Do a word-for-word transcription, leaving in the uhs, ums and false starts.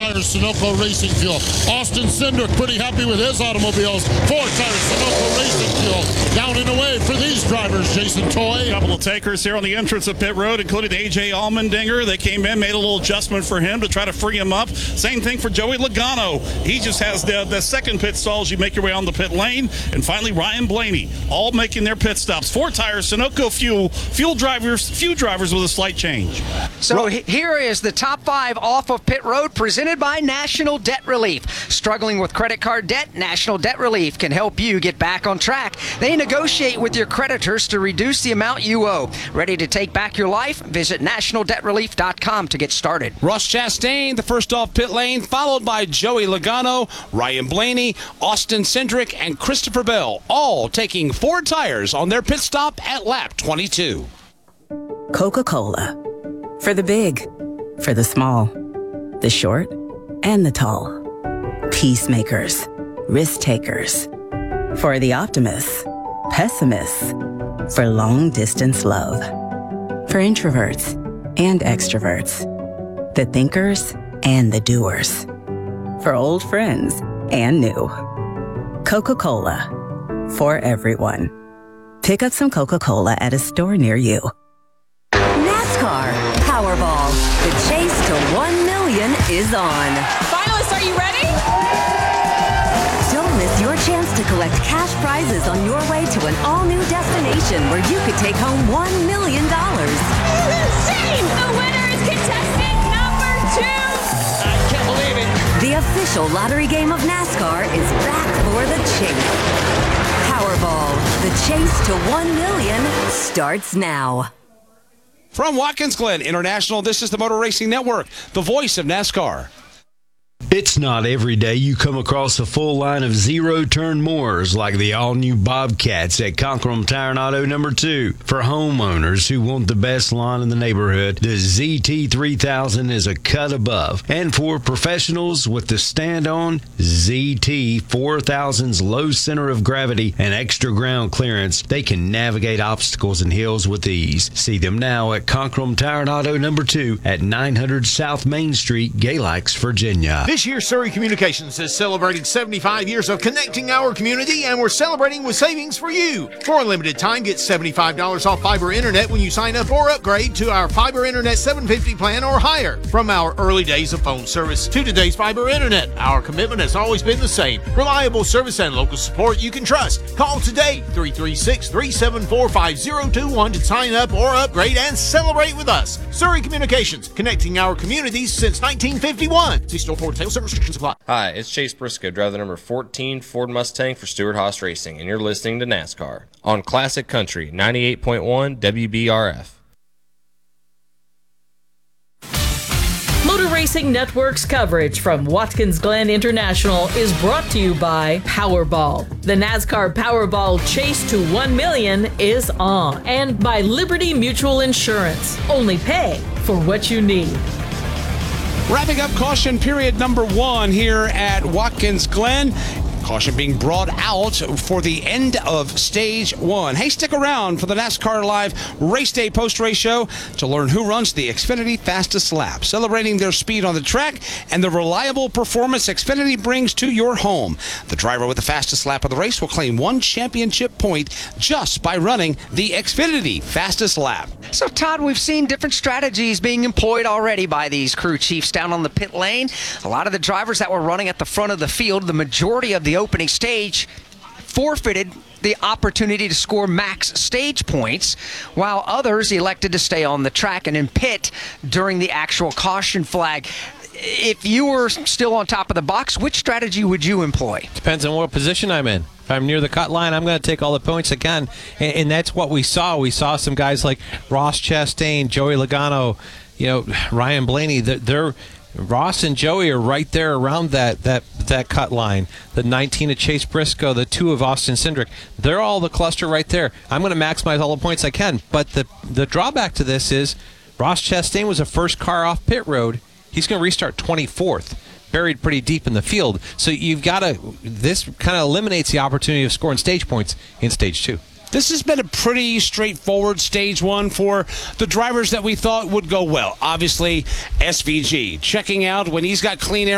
Tires Sunoco Racing Fuel. Austin Cindric pretty happy with his automobiles. Four Tires Sunoco Racing Fuel. Down and away for these drivers, Jason Toy. A couple of takers here on the entrance of pit road, including A J Allmendinger. They came in, made a little adjustment for him to try to free him up. Same thing for Joey Logano. He just has the, the second pit stall as you make your way on the pit lane. And finally, Ryan Blaney, all making their pit stops. Four Tires Sunoco Fuel. Fuel drivers, few drivers with a slight change. So he- here is the top five off of pit road, presented by National Debt Relief. Struggling with credit card debt? National Debt Relief can help you get back on track. They negotiate with your creditors to reduce the amount you owe. Ready to take back your life? Visit national debt relief dot com to get started. Ross Chastain, the first off pit lane, followed by Joey Logano, Ryan Blaney, Austin Cindric, and Christopher Bell, all taking four tires on their pit stop at lap twenty-two. Coca-Cola. For the big, for the small, the short, and the tall. Peacemakers, risk takers. For the optimists, pessimists. For long distance love. For introverts and extroverts. The thinkers and the doers. For old friends and new. Coca-Cola. For everyone. Pick up some Coca-Cola at a store near you. NASCAR Powerball. The chase to one million is on. Finalists, are you ready? Don't miss your chance to collect cash prizes on your way to an all-new destination where you could take home one million dollars. Insane! The winner is contestant number two! I can't believe it. The official lottery game of NASCAR is back for the chase. Powerball. The chase to one million starts now. From Watkins Glen International, this is the Motor Racing Network, the voice of NASCAR. It's not every day you come across a full line of zero-turn mowers like the all-new Bobcats at Conkrum Tire and Auto number two. For homeowners who want the best lawn in the neighborhood, the Z T three thousand is a cut above. And for professionals with the stand-on, Z T four thousand's low center of gravity and extra ground clearance, they can navigate obstacles and hills with ease. See them now at Conkrum Tire and Auto number two at nine hundred South Main Street, Galax, Virginia. This year, Surrey Communications has celebrated seventy-five years of connecting our community, and we're celebrating with savings for you. For a limited time, get seventy-five dollars off fiber internet when you sign up or upgrade to our fiber internet seven fifty plan or higher. From our early days of phone service to today's fiber internet, our commitment has always been the same. Reliable service and local support you can trust. Call today, three three six, three seven four, five zero two one to sign up or upgrade and celebrate with us. Surrey Communications, connecting our communities since nineteen fifty-one. See store for details. Restrictions apply. Hi, it's Chase Briscoe, driver number fourteen Ford Mustang for Stewart Haas Racing, and you're listening to NASCAR on Classic Country ninety-eight point one W B R F. Motor Racing Network's coverage from Watkins Glen International is brought to you by Powerball. The NASCAR Powerball Chase to one million is on. And by Liberty Mutual Insurance. Only pay for what you need. Wrapping up caution period number one here at Watkins Glen. Caution being brought out for the end of stage one. Hey, stick around for the NASCAR Live Race Day post-race show to learn who runs the Xfinity Fastest Lap, celebrating their speed on the track and the reliable performance Xfinity brings to your home. The driver with the fastest lap of the race will claim one championship point just by running the Xfinity Fastest Lap. So, Todd, we've seen different strategies being employed already by these crew chiefs down on the pit lane. A lot of the drivers that were running at the front of the field, the majority of the opening stage, forfeited the opportunity to score max stage points, while others elected to stay on the track and in pit during the actual caution flag. If you were still on top of the box, which strategy would you employ? Depends on what position I'm in. If I'm near the cut line, I'm going to take all the points I can. And, and that's what we saw. We saw some guys like Ross Chastain, Joey Logano, you know, Ryan Blaney. They're, they're Ross and Joey are right there around that that that cut line. The nineteen of Chase Briscoe, the two of Austin Cindric. They're all the cluster right there. I'm going to maximize all the points I can. But the the drawback to this is Ross Chastain was the first car off pit road. He's going to restart twenty-fourth, buried pretty deep in the field. So you've got to, this kind of eliminates the opportunity of scoring stage points in stage two. This has been a pretty straightforward stage one for the drivers that we thought would go well. Obviously, S V G checking out when he's got clean air